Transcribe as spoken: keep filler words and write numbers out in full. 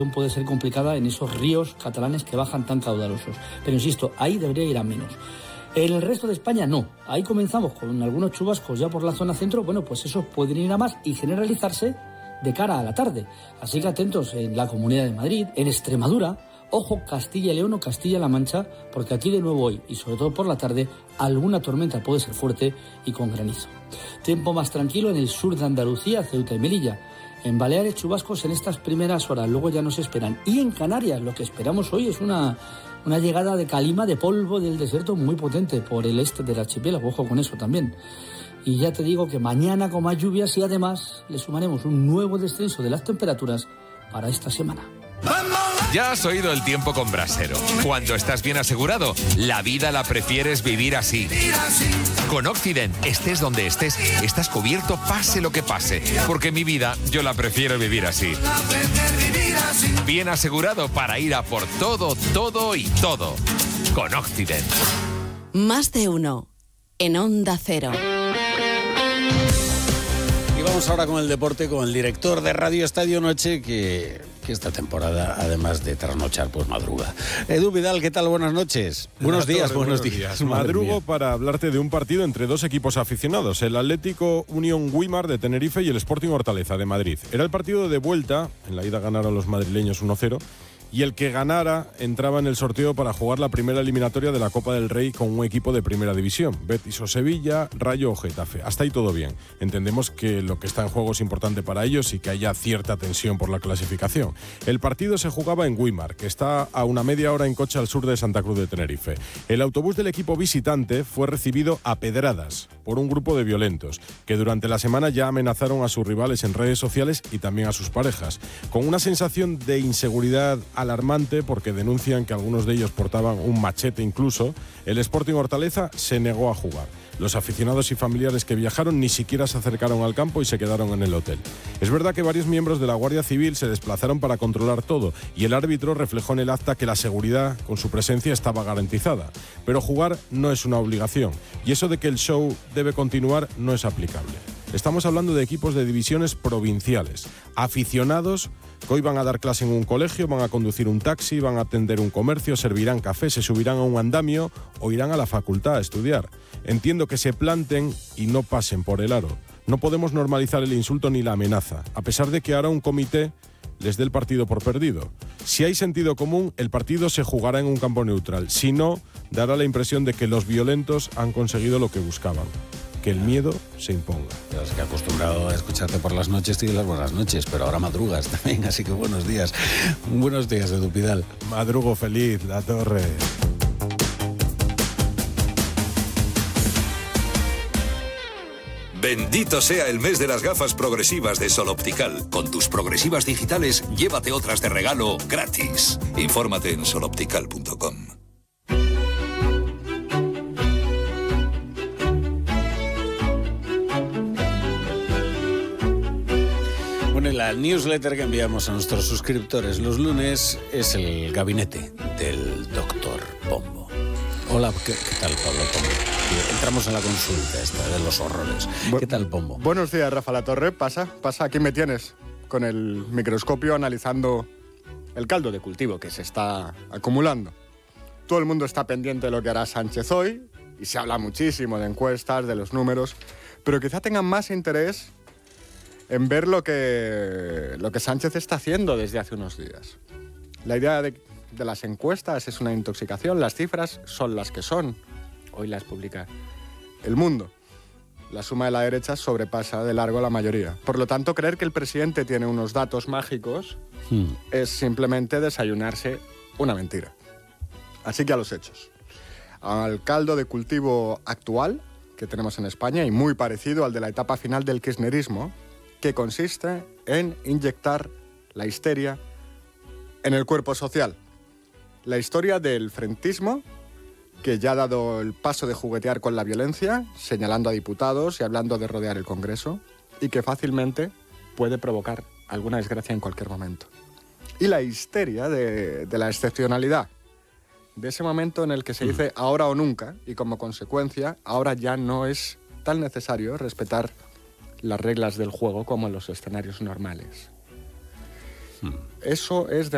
puede ser complicada en esos ríos catalanes que bajan tan caudalosos. Pero insisto, ahí debería ir a menos. En el resto de España no. Ahí comenzamos con algunos chubascos ya por la zona centro. Bueno, pues esos pueden ir a más y generalizarse de cara a la tarde. Así que atentos en la Comunidad de Madrid, en Extremadura, ojo Castilla y León o Castilla-La Mancha, porque aquí de nuevo hoy y sobre todo por la tarde alguna tormenta puede ser fuerte y con granizo. Tiempo más tranquilo en el sur de Andalucía, Ceuta y Melilla. En Baleares chubascos en estas primeras horas, luego ya nos esperan. Y en Canarias lo que esperamos hoy es una, una llegada de calima, de polvo del desierto muy potente por el este del archipiélago, ojo con eso también. Y ya te digo que mañana con más lluvias y además le sumaremos un nuevo descenso de las temperaturas para esta semana. Ya has oído el tiempo con Brasero. Cuando estás bien asegurado, la vida la prefieres vivir así. Con Occident, estés donde estés, estás cubierto pase lo que pase. Porque mi vida, yo la prefiero vivir así. Bien asegurado para ir a por todo, todo y todo. Con Occident. Más de uno. En Onda Cero. Y vamos ahora con el deporte, con el director de Radio Estadio Noche, que, que esta temporada, además de trasnochar, pues madruga. Edu Vidal, ¿qué tal? Buenas noches. Buenos días, torre, buenos, buenos días. días. Madrugo para hablarte de un partido entre dos equipos aficionados, el Atlético Unión Güímar de Tenerife y el Sporting Hortaleza de Madrid. Era el partido de vuelta, en la ida ganaron los madrileños uno cero, y el que ganara entraba en el sorteo para jugar la primera eliminatoria de la Copa del Rey con un equipo de primera división, Betis o Sevilla, Rayo o Getafe. Hasta ahí todo bien. Entendemos que lo que está en juego es importante para ellos y que haya cierta tensión por la clasificación. El partido se jugaba en Güímar, que está a una media hora en coche al sur de Santa Cruz de Tenerife. El autobús del equipo visitante fue recibido a pedradas por un grupo de violentos, que durante la semana ya amenazaron a sus rivales en redes sociales y también a sus parejas, con una sensación de inseguridad alarmante porque denuncian que algunos de ellos portaban un machete incluso. El Sporting Hortaleza se negó a jugar. Los aficionados y familiares que viajaron ni siquiera se acercaron al campo y se quedaron en el hotel. Es verdad que varios miembros de la Guardia Civil se desplazaron para controlar todo y el árbitro reflejó en el acta que la seguridad con su presencia estaba garantizada. Pero jugar no es una obligación y eso de que el show debe continuar no es aplicable. Estamos hablando de equipos de divisiones provinciales, aficionados que hoy van a dar clase en un colegio, van a conducir un taxi, van a atender un comercio, servirán café, se subirán a un andamio o irán a la facultad a estudiar. Entiendo que se planten y no pasen por el aro. No podemos normalizar el insulto ni la amenaza, a pesar de que ahora un comité les dé el partido por perdido. Si hay sentido común, el partido se jugará en un campo neutral. Si no, dará la impresión de que los violentos han conseguido lo que buscaban. Que el miedo se imponga. Es que acostumbrado a escucharte por las noches, te doy las buenas noches, pero ahora madrugas también, así que buenos días. Buenos días, Edu Vidal. Madrugo feliz, La Torre. Bendito sea el mes de las gafas progresivas de Sol Optical. Con tus progresivas digitales, llévate otras de regalo gratis. Infórmate en sol optical punto com. Bueno, la newsletter que enviamos a nuestros suscriptores los lunes es el gabinete del doctor Pombo. Hola, ¿qué, qué tal, Pablo Pombo? Entramos en la consulta esta de los horrores. Bu- ¿Qué tal, Pombo? Buenos días, Rafa La Torre. Pasa, pasa, aquí me tienes con el microscopio analizando el caldo de cultivo que se está acumulando. Todo el mundo está pendiente de lo que hará Sánchez hoy y se habla muchísimo de encuestas, de los números, pero quizá tengan más interés en ver lo que, lo que Sánchez está haciendo desde hace unos días. La idea de, de las encuestas es una intoxicación, las cifras son las que son. Hoy las publica El Mundo. La suma de la derecha sobrepasa de largo a la mayoría. Por lo tanto, creer que el presidente tiene unos datos mágicos hmm. es simplemente desayunarse una mentira. Así que a los hechos. Al caldo de cultivo actual que tenemos en España y muy parecido al de la etapa final del kirchnerismo, que consiste en inyectar la histeria en el cuerpo social. La historia del frentismo, que ya ha dado el paso de juguetear con la violencia, señalando a diputados y hablando de rodear el Congreso, y que fácilmente puede provocar alguna desgracia en cualquier momento. Y la histeria de, de la excepcionalidad, de ese momento en el que se dice ahora o nunca, y como consecuencia, ahora ya no es tan necesario respetar las reglas del juego como en los escenarios normales. Hmm. Eso es de